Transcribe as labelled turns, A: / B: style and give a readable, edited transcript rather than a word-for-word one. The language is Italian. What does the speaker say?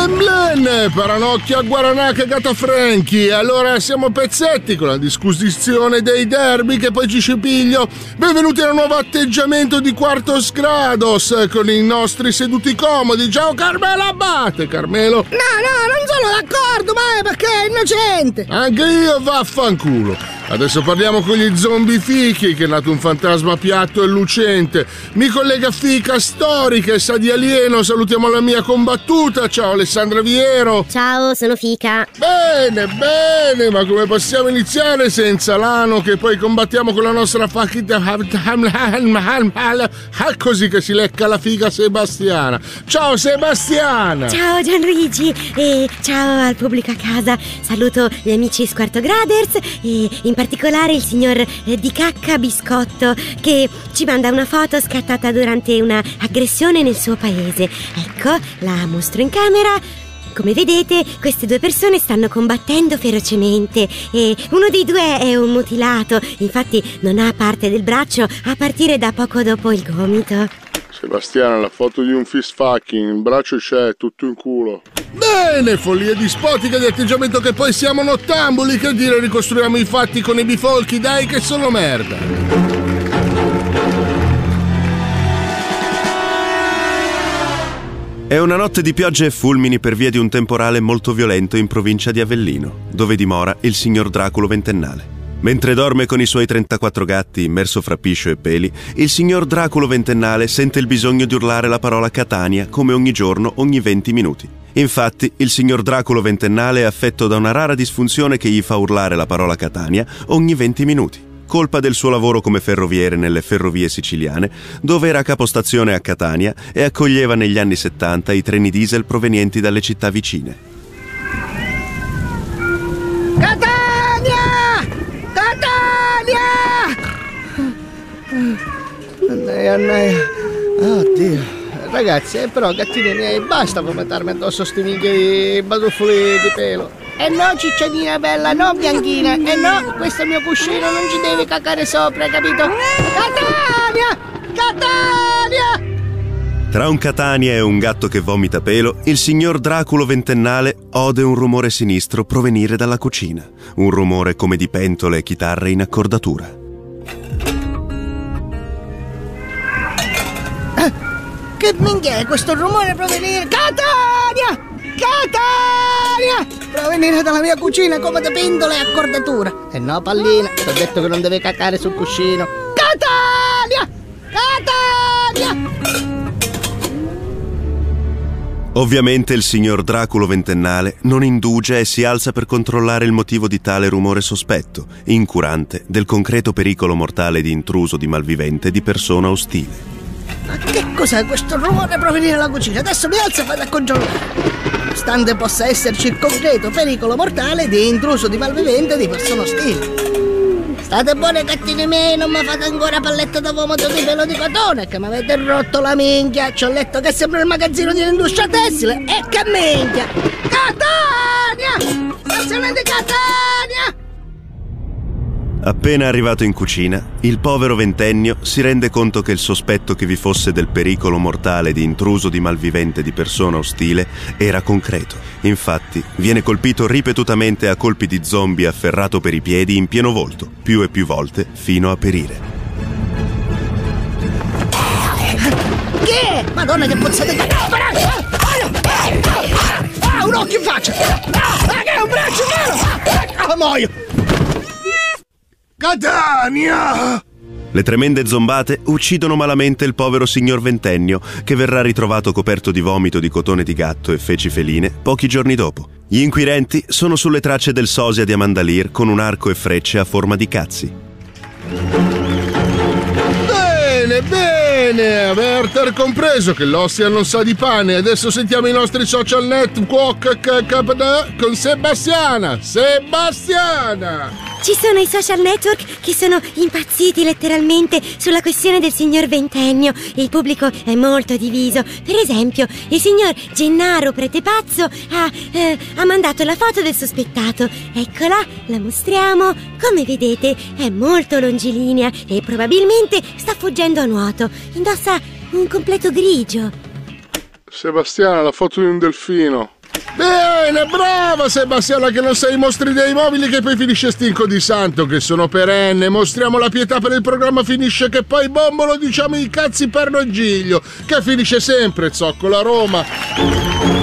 A: Blen blen, Paranocchia, Guaranaca, Gata Franchi. Allora siamo pezzetti con la disquisizione dei derby che poi ci scipiglio. Benvenuti al nuovo atteggiamento di Quartos Grados con i nostri seduti comodi. Ciao Carmelo Abate, Carmelo.
B: No, non sono d'accordo, ma è perché è innocente.
A: Anche io, vaffanculo. Adesso parliamo con gli zombie fichi, che è nato un fantasma piatto e lucente. Mi collega fica storica e sa di alieno. Salutiamo la mia combattuta. Ciao Alessandra Viero.
C: Ciao, sono fica.
A: Bene, ma come possiamo iniziare senza l'ano che poi combattiamo con la nostra facchita così che si lecca la figa Sebastiana. Ciao Sebastiana.
C: Ciao Gianluigi e ciao al pubblico a casa. Saluto gli amici Squarto Graders e in particolare il signor Di Cacca Biscotto, che ci manda una foto scattata durante una aggressione nel suo paese. Ecco, la mostro in camera. Come vedete, queste due persone stanno combattendo ferocemente e uno dei due è un mutilato, infatti non ha parte del braccio a partire da poco dopo il gomito.
A: Sebastiana, la foto di un fist fucking, il braccio c'è, tutto in culo. Bene, follia dispotica di atteggiamento che poi siamo nottambuli, che dire, ricostruiamo i fatti con i bifolchi, dai che sono merda.
D: È una notte di pioggia e fulmini per via di un temporale molto violento in provincia di Avellino, dove dimora il signor Draculo ventennale. Mentre dorme con i suoi 34 gatti immerso fra piscio e peli, il signor Draculo ventennale sente il bisogno di urlare la parola Catania come ogni giorno, ogni 20 minuti. Infatti, il signor Draculo ventennale è affetto da una rara disfunzione che gli fa urlare la parola Catania ogni 20 minuti. Colpa del suo lavoro come ferroviere nelle ferrovie siciliane, dove era capostazione a Catania e accoglieva negli anni 70 i treni diesel provenienti dalle città vicine.
B: Catania! Annaia. Oddio. Ragazzi, però gattini miei, basta vomitarmi addosso sti minchia di batuffoli di pelo. E no, cicciadina bella, no, bianchina. E no, questo è il mio cuscino, non ci devi cacare sopra, capito? Catania!
D: Tra un Catania e un gatto che vomita pelo, il signor Draculo ventennale ode un rumore sinistro provenire dalla cucina. Un rumore come di pentole e chitarre in accordatura.
B: Che minchia è questo rumore provenire? Catania! Provenire dalla mia cucina come di pentole e accordatura. E no, pallina, ti ho detto che non devi cacare sul cuscino. Catania!
D: Ovviamente il signor Draculo ventennale non indugia e si alza per controllare il motivo di tale rumore sospetto, incurante del concreto pericolo mortale di intruso di malvivente di persona ostile.
B: Ma che cos'è questo rumore provenire dalla cucina? Adesso mi alzo e vado a controllare. Stante possa esserci il concreto pericolo mortale di intruso di malvivente di persona ostile. State buoni gattini miei, non mi fate ancora palletta da vomito di pelo di cotone, che mi avete rotto la minchia. Ci ho letto che sembra il magazzino di un'industria tessile, e che minchia! Catania! Stazione di Catania!
D: Appena arrivato in cucina, il povero ventennio si rende conto che il sospetto che vi fosse del pericolo mortale di intruso di malvivente di persona ostile era concreto. Infatti, viene colpito ripetutamente a colpi di zombie afferrato per i piedi in pieno volto, più e più volte, fino a perire.
B: Che? Madonna, che pozzate! Un occhio in faccia! Che è un braccio vero! Muoio!
A: Catania!
D: Le tremende zombate uccidono malamente il povero signor ventennio, che verrà ritrovato coperto di vomito di cotone di gatto e feci feline pochi giorni dopo. Gli inquirenti sono sulle tracce del sosia di Amandalir con un arco e frecce a forma di cazzi.
A: Bene, Werther compreso che l'ossia non sa di pane. Adesso sentiamo i nostri social network con Sebastiana.
C: Ci sono i social network che sono impazziti letteralmente sulla questione del signor ventennio. Il pubblico è molto diviso. Per esempio, il signor Gennaro Pretepazzo ha mandato la foto del sospettato. Eccola, la mostriamo. Come vedete è molto longilinea e probabilmente sta fuggendo a nuoto. Indossa un completo grigio.
A: Sebastiana, la foto di un delfino. Bene, brava Sebastiana, che non sei i mostri dei mobili che poi finisce stinco di santo, che sono perenne. Mostriamo la pietà per il programma Finisce che poi bombolo, diciamo i cazzi per Giglio, che finisce sempre zoccola Roma.